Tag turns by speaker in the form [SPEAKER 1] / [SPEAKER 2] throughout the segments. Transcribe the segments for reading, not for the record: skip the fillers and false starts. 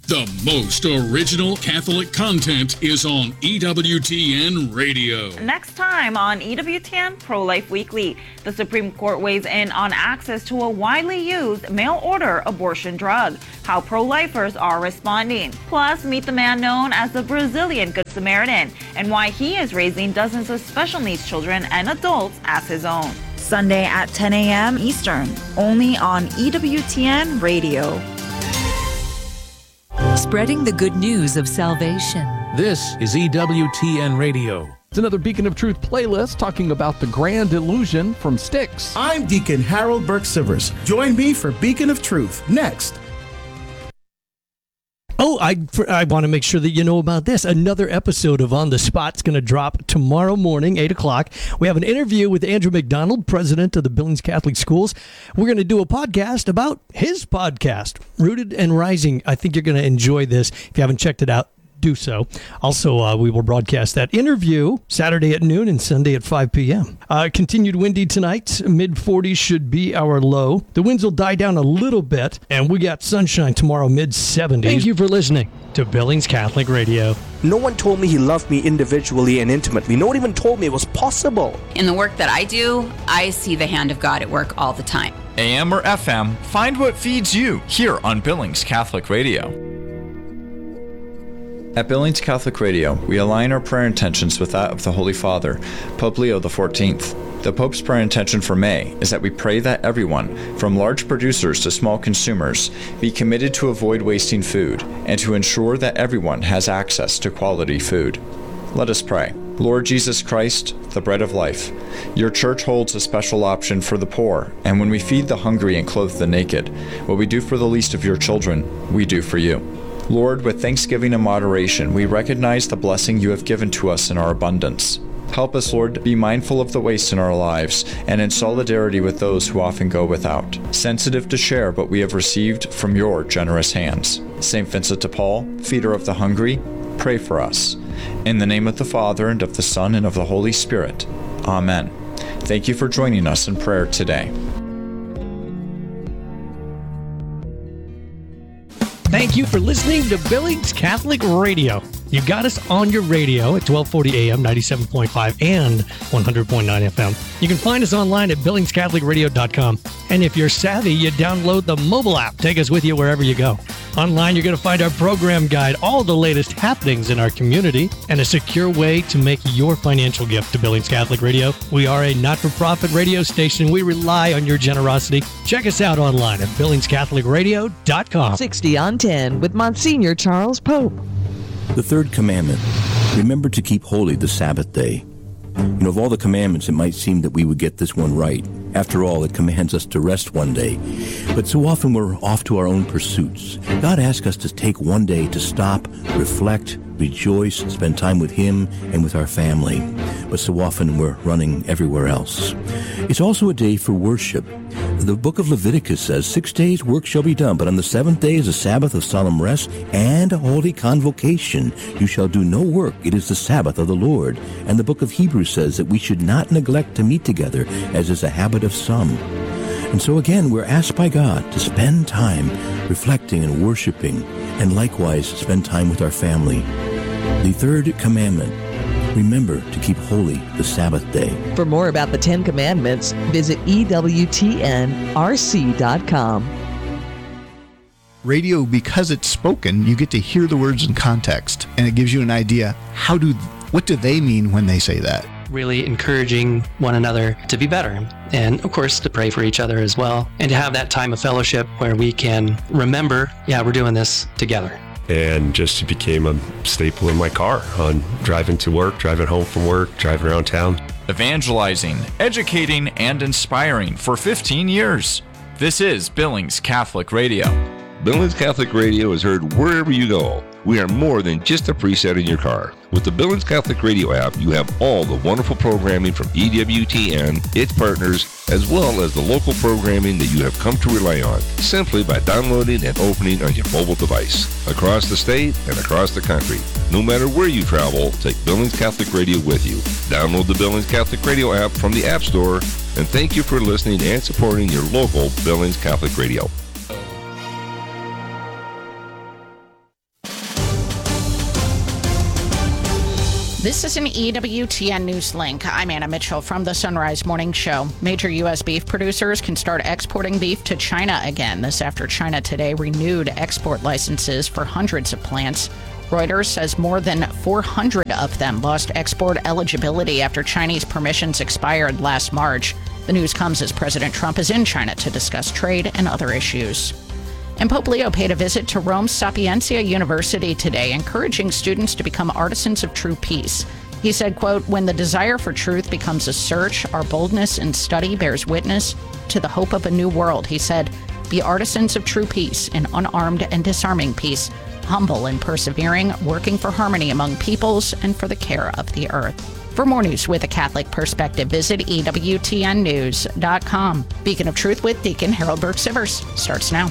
[SPEAKER 1] The most original Catholic content is on EWTN Radio.
[SPEAKER 2] Next time on EWTN Pro-Life Weekly, the Supreme Court weighs in on access to a widely used mail-order abortion drug, how pro-lifers are responding. Plus, meet the man known as the Brazilian Good Samaritan and why he is raising dozens of special needs children and adults as his own. Sunday at 10 a.m. Eastern, only on EWTN Radio.
[SPEAKER 3] Spreading the good news of salvation.
[SPEAKER 4] This is EWTN Radio.
[SPEAKER 5] It's another Beacon of Truth playlist talking about the grand illusion from Styx.
[SPEAKER 6] I'm Deacon Harold Burke-Sivers. Join me for Beacon of Truth next.
[SPEAKER 7] Oh, I want to make sure that you know about this. Another episode of On the Spot's going to drop tomorrow morning, 8 o'clock. We have an interview with Andrew McDonald, president of the Billings Catholic Schools. We're going to do a podcast about his podcast, Rooted and Rising. I think you're going to enjoy this. If you haven't checked it out, do so. Also, we will broadcast that interview Saturday at noon and Sunday at 5 p.m. Continued windy tonight. Mid-40s should be our low. The winds will die down a little bit, and we got sunshine tomorrow, mid-70s. Thank you for listening to Billings Catholic Radio.
[SPEAKER 8] No one told me he loved me individually and intimately. No one even told me it was possible.
[SPEAKER 9] In the work that I do, I see the hand of God at work all the time.
[SPEAKER 10] AM or FM, find what feeds you here on Billings Catholic Radio. At Billings Catholic Radio, we align our prayer intentions with that of the Holy Father, Pope Leo XIV. The Pope's prayer intention for May is that we pray that everyone, from large producers to small consumers, be committed to avoid wasting food and to ensure that everyone has access to quality food. Let us pray. Lord Jesus Christ, the bread of life, your church holds a special option for the poor, and when we feed the hungry and clothe the naked, what we do for the least of your children, we do for you. Lord, with thanksgiving and moderation, we recognize the blessing you have given to us in our abundance. Help us, Lord, to be mindful of the waste in our lives and in solidarity with those who often go without, sensitive to share what we have received from your generous hands. St. Vincent de Paul, feeder of the hungry, pray for us. In the name of the Father, and of the Son, and of the Holy Spirit. Amen. Thank you for joining us in prayer today.
[SPEAKER 7] Thank you for listening to Billings Catholic Radio. You got us on your radio at 1240 AM, 97.5 and 100.9 FM. You can find us online at billingscatholicradio.com. And if you're savvy, you download the mobile app. Take us with you wherever you go. Online, you're going to find our program guide, all the latest happenings in our community, and a secure way to make your financial gift to Billings Catholic Radio. We are a not-for-profit radio station. We rely on your generosity. Check us out online at billingscatholicradio.com.
[SPEAKER 3] 60 on 10 with Monsignor Charles Pope.
[SPEAKER 11] The third commandment, remember to keep holy the Sabbath day. You know, of all the commandments, it might seem that we would get this one right. After all, it commands us to rest one day. But so often we're off to our own pursuits. God asks us to take one day to stop, reflect, rejoice, spend time with Him and with our family. But so often we're running everywhere else. It's also a day for worship. The book of Leviticus says, 6 days work shall be done, but on the seventh day is a Sabbath of solemn rest and a holy convocation. You shall do no work. It is the Sabbath of the Lord. And the book of Hebrews says that we should not neglect to meet together, as is a habit of some. And so again, we're asked by God to spend time reflecting and worshiping, and likewise spend time with our family. The third commandment, remember to keep holy the Sabbath day.
[SPEAKER 3] For more about the 10 Commandments, visit EWTNRC.com.
[SPEAKER 12] Radio, because it's spoken, you get to hear the words in context, and it gives you an idea, what do they mean when they say that?
[SPEAKER 13] Really encouraging one another to be better, and of course to pray for each other as well, and to have that time of fellowship where we can remember, we're doing this together.
[SPEAKER 14] And just it became a staple in my car on driving to work, driving home from work, driving around town.
[SPEAKER 10] Evangelizing, educating, and inspiring for 15 years. This is Billings Catholic Radio.
[SPEAKER 15] Billings Catholic Radio is heard wherever you go. We are more than just a preset in your car. With the Billings Catholic Radio app, you have all the wonderful programming from EWTN, its partners, as well as the local programming that you have come to rely on, simply by downloading and opening on your mobile device. Across the state and across the country. No matter where you travel, take Billings Catholic Radio with you. Download the Billings Catholic Radio app from the App Store, and thank you for listening and supporting your local Billings Catholic Radio.
[SPEAKER 16] This is an EWTN News Link. I'm Anna Mitchell from the Sunrise Morning Show. Major U.S. beef producers can start exporting beef to China again. This after China today renewed export licenses for hundreds of plants. Reuters says more than 400 of them lost export eligibility after Chinese permissions expired last March. The news comes as President Trump is in China to discuss trade and other issues. And Pope Leo paid a visit to Rome's Sapienza University today, encouraging students to become artisans of true peace. He said, quote, "When the desire for truth becomes a search, our boldness in study bears witness to the hope of a new world." He said, "Be artisans of true peace, in unarmed and disarming peace, humble and persevering, working for harmony among peoples and for the care of the earth." For more news with a Catholic perspective, visit EWTNnews.com. Beacon of Truth with Deacon Harold Burke-Sivers starts now.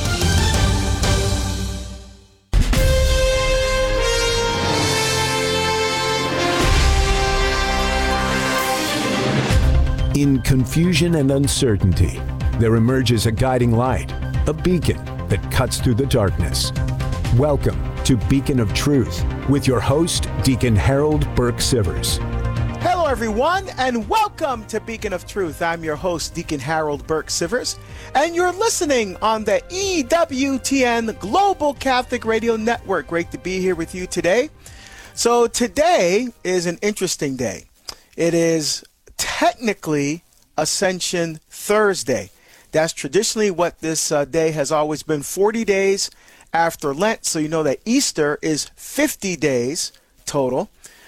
[SPEAKER 17] In confusion and uncertainty, there emerges a guiding light, a beacon that cuts through the darkness. Welcome to Beacon of Truth with your host, Deacon Harold Burke-Sivers.
[SPEAKER 6] Hello, everyone, and welcome to Beacon of Truth. I'm your host, Deacon Harold Burke-Sivers, and you're listening on the EWTN Global Catholic Radio Network. Great to be here with you today. So today is an interesting day. It is technically Ascension Thursday. That's traditionally what this day has always been, 40 days after Lent. So you know that Easter is 50 days total.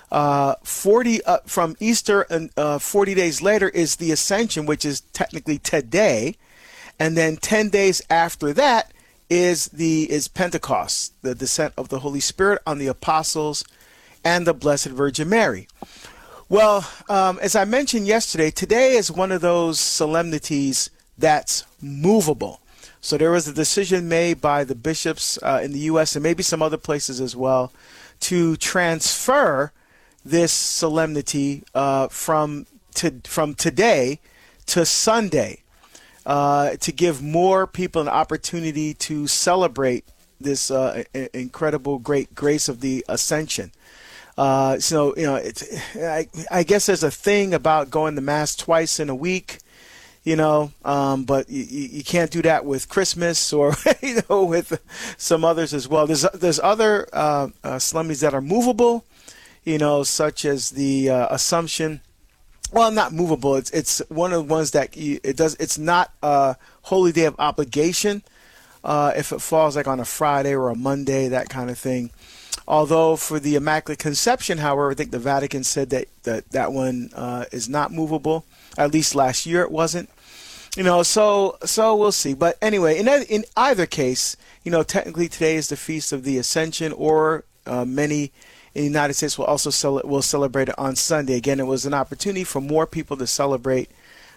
[SPEAKER 6] 40 from Easter and 40 days later is the Ascension, which is technically today. And then 10 days after that is Pentecost, the descent of the Holy Spirit on the apostles and the Blessed Virgin Mary. Well, as I mentioned yesterday, today is one of those solemnities that's movable. So there was a decision made by the bishops in the U.S. and maybe some other places as well to transfer this solemnity from today to Sunday to give more people an opportunity to celebrate this incredible great grace of the Ascension. So, you know, I guess there's a thing about going to Mass twice in a week, you know, but you can't do that with Christmas or, you know, with some others as well. There's other solemnities that are movable, you know, such as the Assumption. Well, not movable. It's one of the ones that it's not a holy day of obligation if it falls like on a Friday or a Monday, that kind of thing. Although for the Immaculate Conception, however, I think the Vatican said that one is not movable. At least last year it wasn't. You know, so we'll see. But anyway, in either case, you know, technically today is the Feast of the Ascension, or many in the United States will also celebrate it on Sunday. Again, it was an opportunity for more people to celebrate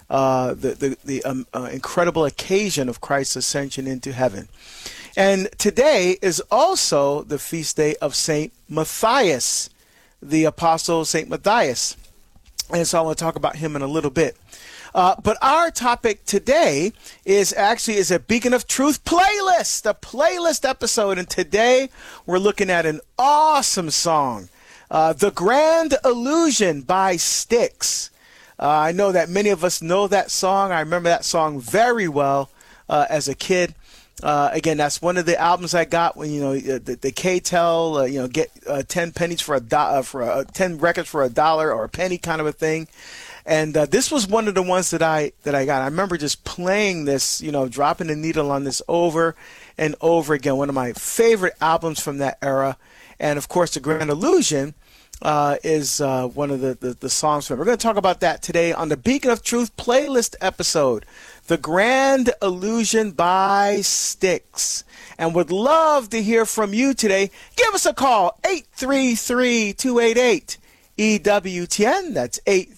[SPEAKER 6] the incredible occasion of Christ's ascension into heaven. And today is also the feast day of St. Matthias, the Apostle St. Matthias. And so I want to talk about him in a little bit. But our topic today is a Beacon of Truth playlist, a playlist episode. And today we're looking at an awesome song, The Grand Illusion by Styx. I know that many of us know that song. I remember that song very well as a kid. Again, that's one of the albums I got when, you know, the K-Tel, you know, get 10 pennies for 10 records for $1 or a penny kind of a thing. And this was one of the ones that I got. I remember just playing this, you know, dropping the needle on this over and over again. One of my favorite albums from that era. And of course, The Grand Illusion is one of the songs from it. We're going to talk about that today on the Beacon of Truth playlist episode, The Grand Illusion by Styx. And would love to hear from you today. Give us a call, 833-288-EWTN. That's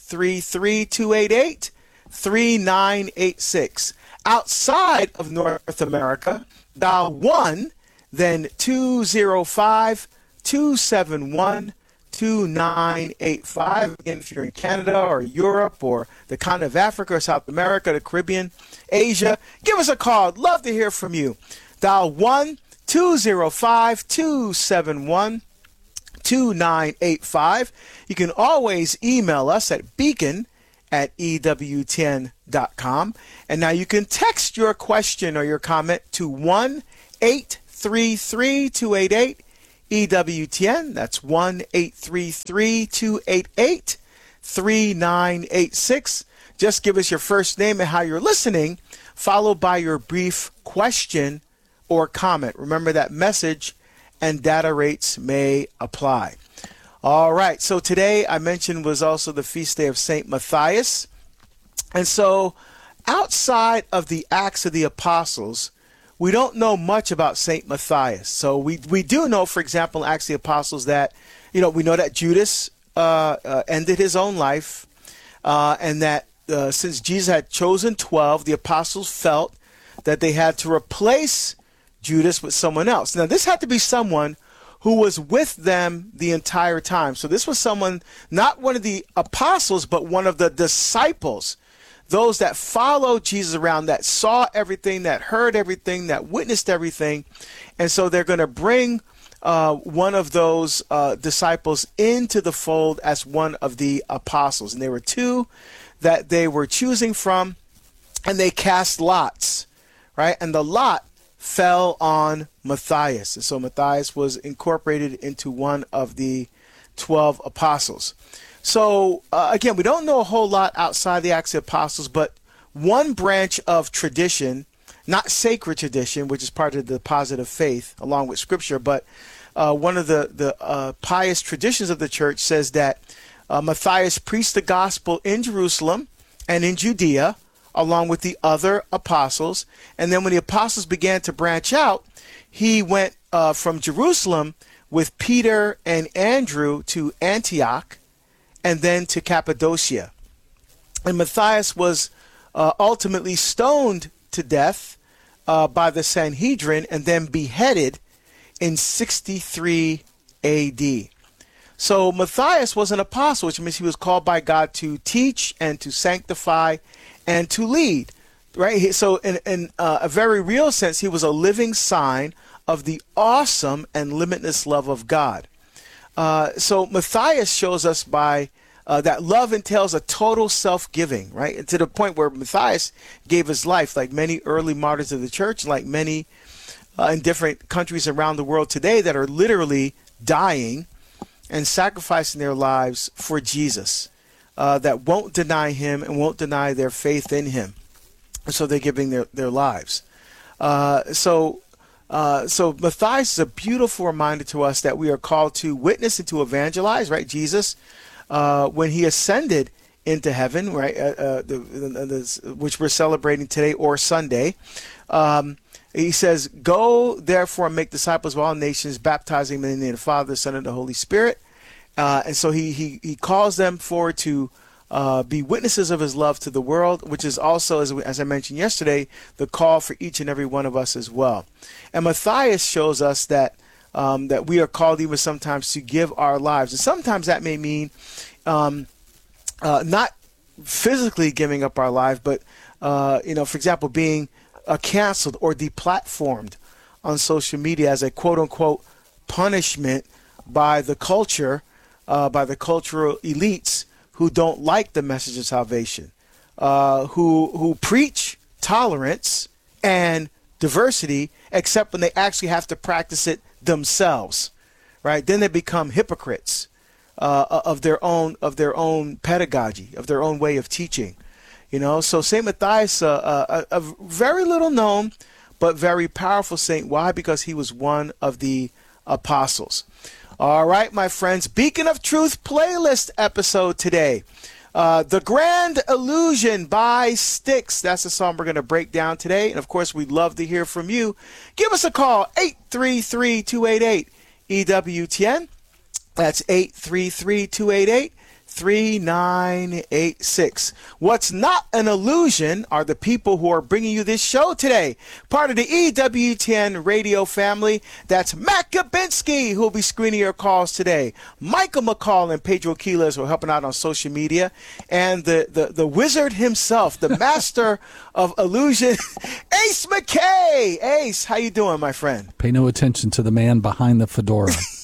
[SPEAKER 6] 833-288-3986. Outside of North America, dial 1, then 205-271-2985. Again, if you're in Canada or Europe or the continent of Africa or South America, the Caribbean, Asia, give us a call. I'd love to hear from you. Dial 1-205-271-2985. 2985. You can always email us at beacon@ewtn.com. And now you can text your question or your comment to 1-833-288-EWTN. That's 1-833-288-3986. Just give us your first name and how you're listening, followed by your brief question or comment. Remember that message and data rates may apply. All right, so today I mentioned was also the feast day of St. Matthias. And so outside of the Acts of the Apostles, we don't know much about St. Matthias. So we do know, for example, in Acts of the Apostles that, we know that Judas ended his own life, and that since Jesus had chosen 12, the apostles felt that they had to replace Judas with someone else. Now, this had to be someone who was with them the entire time. So this was someone, not one of the apostles, but one of the disciples, those that followed Jesus around, that saw everything, that heard everything, that witnessed everything. And so they're going to bring one of those disciples into the fold as one of the apostles. And there were two that they were choosing from, and they cast lots, right? And the lot fell on Matthias. And so Matthias was incorporated into one of the 12 apostles. So, again, we don't know a whole lot outside the Acts of the Apostles, but one branch of tradition, not sacred tradition, which is part of the deposit of faith along with Scripture, but one of the pious traditions of the church says that Matthias preached the gospel in Jerusalem and in Judea, along with the other apostles. And then when the apostles began to branch out, he went from Jerusalem with Peter and Andrew to Antioch and then to Cappadocia. And Matthias was ultimately stoned to death by the Sanhedrin and then beheaded in 63 AD. So Matthias was an apostle, which means he was called by God to teach and to sanctify and to lead, right? So in a very real sense, he was a living sign of the awesome and limitless love of God. So Matthias shows us by that love entails a total self-giving, right? And to the point where Matthias gave his life, like many early martyrs of the church, like many in different countries around the world today that are literally dying and sacrificing their lives for Jesus, that won't deny him and won't deny their faith in him. So they're giving their lives. So Matthias is a beautiful reminder to us that we are called to witness and to evangelize, right? Jesus, when he ascended into heaven, right, which we're celebrating today or Sunday, he says, "Go therefore and make disciples of all nations, baptizing them in the name of the Father, the Son, and the Holy Spirit." And so he calls them forward to be witnesses of his love to the world, which is also, as I mentioned yesterday, the call for each and every one of us as well. And Matthias shows us that that we are called even sometimes to give our lives. And sometimes that may mean not physically giving up our life, but, for example, being canceled or deplatformed on social media as a quote-unquote punishment by the culture, by the cultural elites who don't like the message of salvation, who preach tolerance and diversity, except when they actually have to practice it themselves, right? Then they become hypocrites of their own pedagogy, of their own way of teaching. So St. Matthias, a very little known but very powerful saint. Why? Because he was one of the apostles. All right, my friends, Beacon of Truth playlist episode today. The Grand Illusion by Styx. That's the song we're going to break down today. And, of course, we'd love to hear from you. Give us a call, 833-288-EWTN. That's 833-288-3986. What's not an illusion are the people who are bringing you this show today. Part of the EWTN radio family. That's Matt Gabinski, who will be screening your calls today. Michael McCall and Pedro Quiles are helping out on social media. And the wizard himself, the master of illusion, Ace McKay. Ace, how you doing, my friend?
[SPEAKER 5] Pay no attention to the man behind the fedora.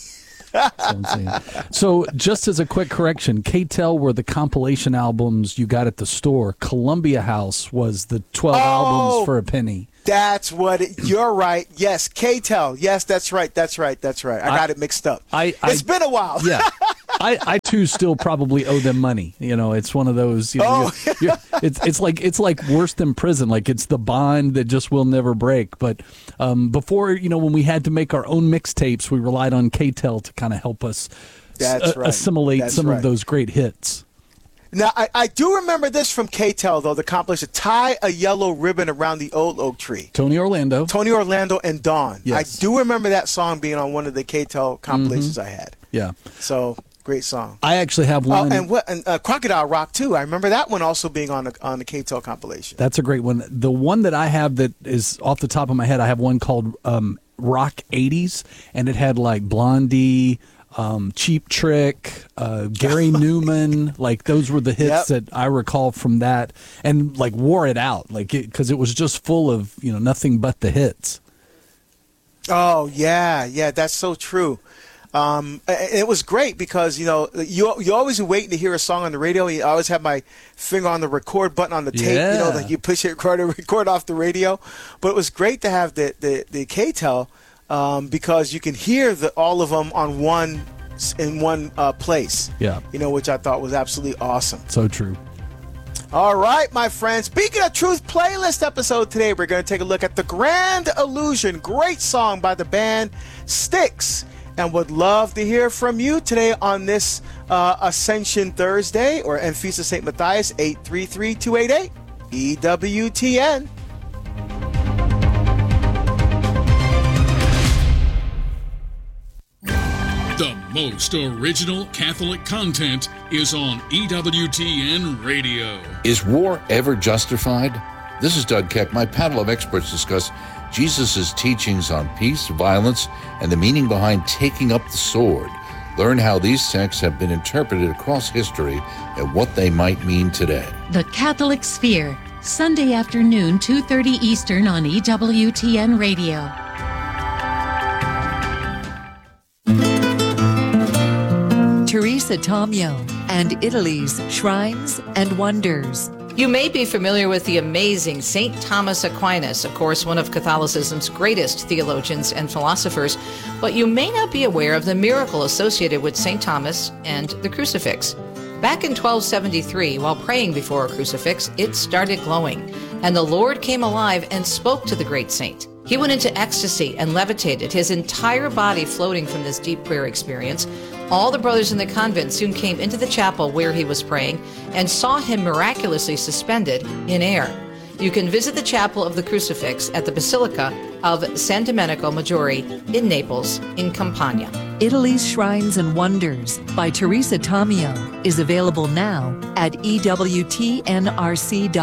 [SPEAKER 5] That's what I'm saying. So just as a quick correction, K-Tel were the compilation albums you got at the store. Columbia House was the 12 albums for a penny.
[SPEAKER 6] That's you're right. Yes, K-Tel. Yes, that's right. I got it mixed up. It's been a while.
[SPEAKER 5] Yeah. I too still probably owe them money. It's one of those. It's like worse than prison. Like it's the bond that just will never break. But before, when we had to make our own mixtapes, we relied on K-Tel to kind of help us assimilate some of those great hits.
[SPEAKER 6] Now, I do remember this from K-Tel, though, the compilation, Tie a Yellow Ribbon Around the Old Oak Tree.
[SPEAKER 5] Tony Orlando
[SPEAKER 6] and Dawn.
[SPEAKER 5] Yes.
[SPEAKER 6] I do remember that song being on one of the K-Tel compilations I had.
[SPEAKER 5] Yeah.
[SPEAKER 6] So, great song.
[SPEAKER 5] I actually have one.
[SPEAKER 6] And Crocodile Rock, too. I remember that one also being on the K-Tel compilation.
[SPEAKER 5] That's a great one. The one that I have that is off the top of my head, I have one called Rock 80s, and it had like Blondie, Cheap Trick, Gary Newman, like those were the hits that I recall from that, and like wore it out, like because it was just full of nothing but the hits.
[SPEAKER 6] Oh yeah, that's so true. It was great because you always waiting to hear a song on the radio. I always have my finger on the record button on the tape. Like you push it, record off the radio. But it was great to have the K-Tel. Because you can hear all of them in one place.
[SPEAKER 5] Yeah.
[SPEAKER 6] Which I thought was absolutely awesome.
[SPEAKER 5] So true.
[SPEAKER 6] All right, my friends. Speaking of Truth playlist episode today, we're going to take a look at The Grand Illusion. Great song by the band Styx. And would love to hear from you today on this Ascension Thursday and Feast of St. Matthias, 833-288 EWTN.
[SPEAKER 1] The most original Catholic content is on EWTN Radio.
[SPEAKER 18] Is war ever justified? This is Doug Keck. My panel of experts discuss Jesus' teachings on peace, violence, and the meaning behind taking up the sword. Learn how these texts have been interpreted across history and what they might mean today.
[SPEAKER 19] The Catholic Sphere, Sunday afternoon, 2:30 Eastern on EWTN Radio. Teresa Tomeo and Italy's Shrines and Wonders.
[SPEAKER 20] You may be familiar with the amazing St. Thomas Aquinas, of course, one of Catholicism's greatest theologians and philosophers, but you may not be aware of the miracle associated with St. Thomas and the crucifix. Back in 1273, while praying before a crucifix, it started glowing, and the Lord came alive and spoke to the great saint. He went into ecstasy and levitated, his entire body floating from this deep prayer experience. All the brothers in the convent soon came into the chapel where he was praying and saw him miraculously suspended in air. You can visit the Chapel of the Crucifix at the Basilica of San Domenico Maggiore in Naples, in Campania.
[SPEAKER 19] Italy's Shrines and Wonders by Teresa Tomeo is available now at EWTNRC.com.